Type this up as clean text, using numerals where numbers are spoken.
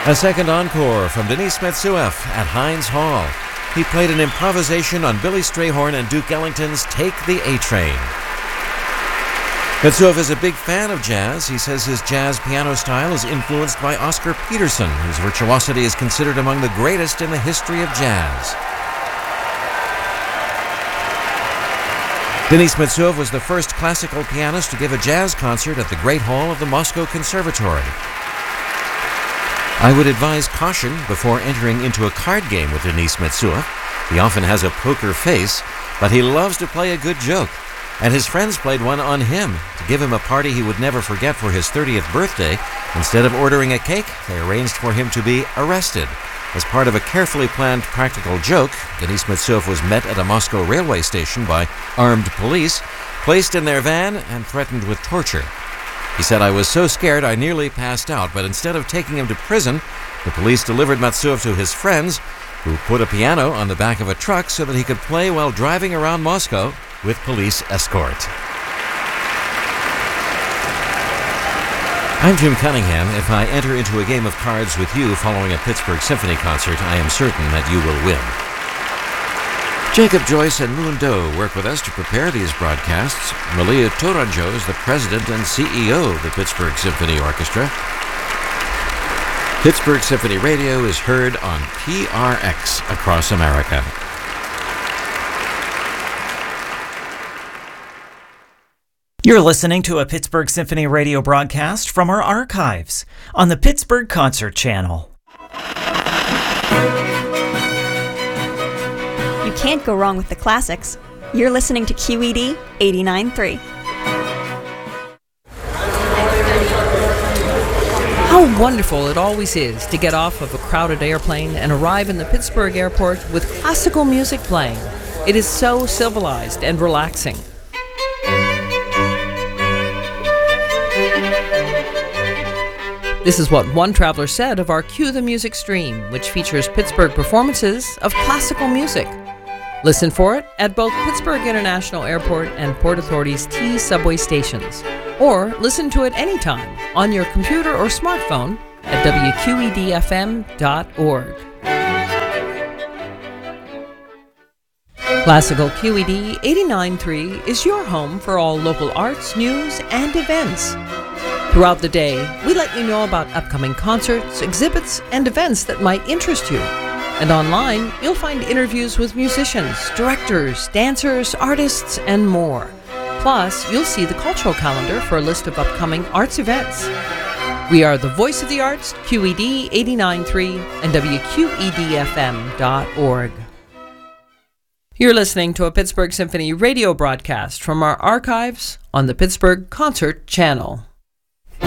A second encore from Denis Metsueff at Heinz Hall. He played an improvisation on Billy Strayhorn and Duke Ellington's Take the A-Train. Metsueff is a big fan of jazz. He says his jazz piano style is influenced by Oscar Peterson, whose virtuosity is considered among the greatest in the history of jazz. Denis Metsueff was the first classical pianist to give a jazz concert at the Great Hall of the Moscow Conservatory. I would advise caution before entering into a card game with Denis Metsueff. He often has a poker face, but he loves to play a good joke. And his friends played one on him. To give him a party he would never forget for his 30th birthday, instead of ordering a cake, they arranged for him to be arrested. As part of a carefully planned practical joke, Denis Metsueff was met at a Moscow railway station by armed police, placed in their van, and threatened with torture. He said, "I was so scared I nearly passed out, but instead of taking him to prison, the police delivered Metsueff to his friends, who put a piano on the back of a truck so that he could play while driving around Moscow with police escort." I'm Jim Cunningham. If I enter into a game of cards with you following a Pittsburgh Symphony concert, I am certain that you will win. Jacob Joyce and Moon Doe work with us to prepare these broadcasts. Malia Tourangeau is the president and CEO of the Pittsburgh Symphony Orchestra. Pittsburgh Symphony Radio is heard on PRX across America. You're listening to a Pittsburgh Symphony Radio broadcast from our archives on the Pittsburgh Concert Channel. You can't go wrong with the classics. You're listening to QED 89.3. How wonderful it always is to get off of a crowded airplane and arrive in the Pittsburgh airport with classical music playing. It is so civilized and relaxing. This is what one traveler said of our Cue the Music stream, which features Pittsburgh performances of classical music. Listen for it at both Pittsburgh International Airport and Port Authority's T subway stations. Or listen to it anytime on your computer or smartphone at wqedfm.org. Classical QED 89.3 is your home for all local arts, news, and events. Throughout the day, we let you know about upcoming concerts, exhibits, and events that might interest you. And online, you'll find interviews with musicians, directors, dancers, artists, and more. Plus, you'll see the cultural calendar for a list of upcoming arts events. We are the voice of the arts, QED 89.3 and WQEDFM.org. You're listening to a Pittsburgh Symphony radio broadcast from our archives on the Pittsburgh Concert Channel.